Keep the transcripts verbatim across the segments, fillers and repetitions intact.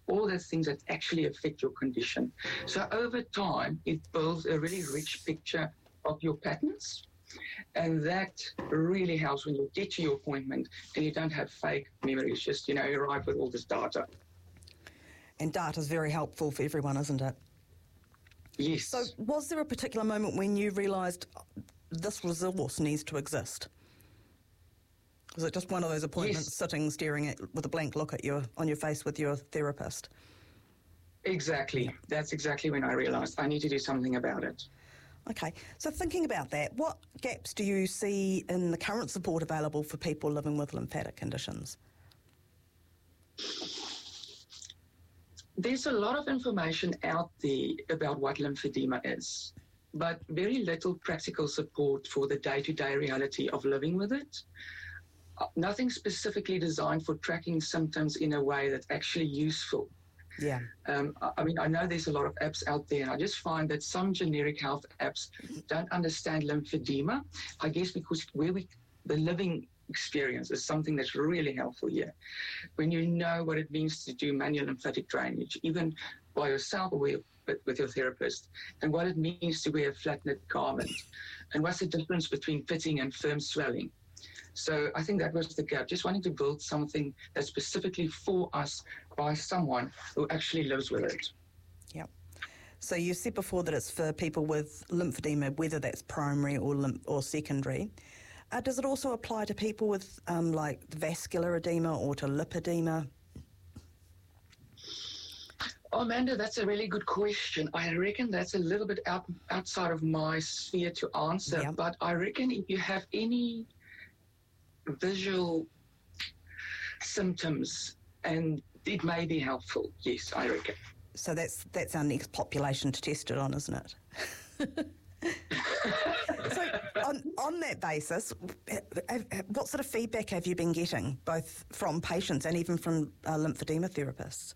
all the things that actually affect your condition. So over time, it builds a really rich picture of your patterns, and that really helps when you get to your appointment and you don't have fake memories, just, you know, you arrive with all this data. And data is very helpful for everyone, isn't it? Yes. So was there a particular moment when you realised this resource needs to exist? Was it just one of those appointments, yes, sitting, staring at with a blank look at your on your face with your therapist? Exactly. That's exactly when I realised I need to do something about it. Okay. So thinking about that, what gaps do you see in the current support available for people living with lymphatic conditions? There's a lot of information out there about what lymphedema is, but very little practical support for the day-to-day reality of living with it. Nothing specifically designed for tracking symptoms in a way that's actually useful. Yeah. Um, I mean, I know there's a lot of apps out there, and I just find that some generic health apps don't understand lymphedema, I guess because where we, the living experience is something that's really helpful here. When you know what it means to do manual lymphatic drainage, even by yourself or with, with your therapist, and what it means to wear a flat knit garment, and what's the difference between pitting and firm swelling. So I think that was the gap, just wanting to build something that's specifically for us by someone who actually lives with it. Yeah. So you said before that it's for people with lymphedema, whether that's primary or lymph- or secondary. Uh, does it also apply to people with um, like vascular edema or to lipedema? Oh, Amanda, that's a really good question. I reckon that's a little bit out, outside of my sphere to answer, yeah. But I reckon if you have any visual symptoms, and it may be helpful, yes, I reckon. So that's that's our next population to test it on, isn't it? So on, on that basis, what sort of feedback have you been getting, both from patients and even from uh, lymphedema therapists?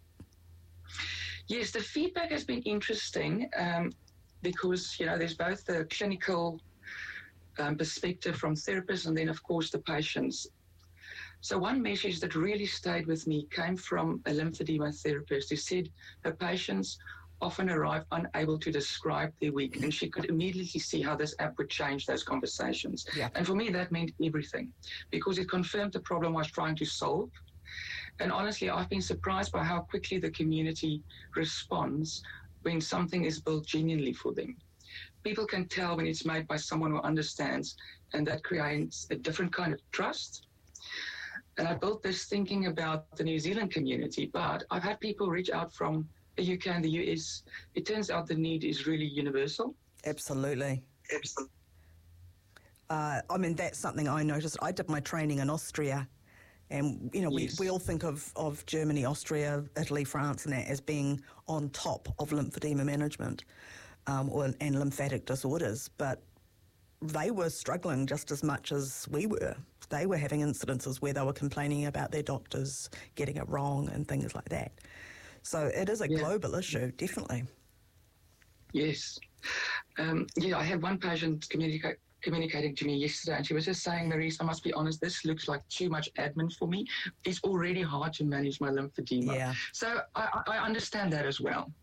Yes, the feedback has been interesting um, because, you know, there's both the clinical um, perspective from therapists and then, of course, the patients. So one message that really stayed with me came from a lymphedema therapist who said her patients often arrive unable to describe their week, and she could immediately see how this app would change those conversations. Yeah. And for me, that meant everything, because it confirmed the problem I was trying to solve. And honestly, I've been surprised by how quickly the community responds when something is built genuinely for them. People can tell when it's made by someone who understands, and that creates a different kind of trust. And I built this thinking about the New Zealand community, but I've had people reach out from the U K and the U S. It turns out the need is really universal. Absolutely. Absolutely. Uh, I mean, that's something I noticed. I did my training in Austria, and, you know, Yes. we, we all think of, of Germany, Austria, Italy, France, and that as being on top of lymphedema management um, or, and lymphatic disorders, but they were struggling just as much as we were. They were having incidences where they were complaining about their doctors getting it wrong and things like that. So it is a yeah. global issue, definitely. Yes. Um, yeah, I had one patient communicate, communicating to me yesterday, and she was just saying, Maurice, I must be honest, this looks like too much admin for me. It's already hard to manage my lymphedema. Yeah. So I, I understand that as well.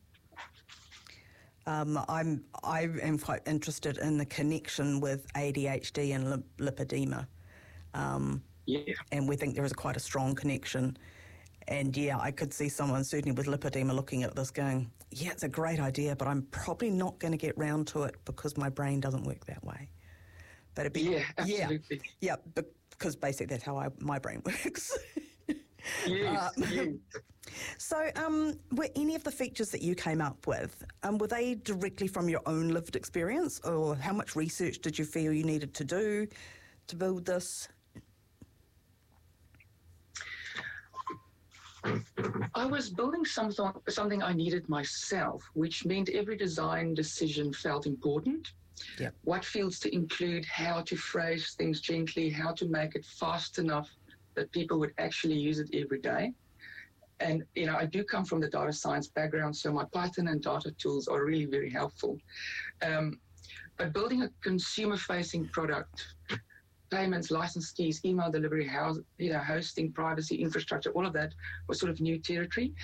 Um, I'm I am quite interested in the connection with A D H D and lip, lipedema. Um, yeah. And we think there is quite a strong connection. And yeah, I could see someone certainly with lipedema looking at this going, yeah, it's a great idea, but I'm probably not going to get round to it because my brain doesn't work that way. But it'd be, yeah, absolutely. Yeah, yeah, because basically that's how I, my brain works. Yes, uh, yes. So um, were any of the features that you came up with, um, were they directly from your own lived experience, or how much research did you feel you needed to do to build this? I was building something, something I needed myself, which meant every design decision felt important. Yep. What fields to include, how to phrase things gently, how to make it fast enough that people would actually use it every day. And, you know, I do come from the data science background, so my Python and data tools are really very helpful. Um, but building a consumer-facing product, payments, license keys, email delivery, house, you know, hosting, privacy, infrastructure, all of that was sort of new territory.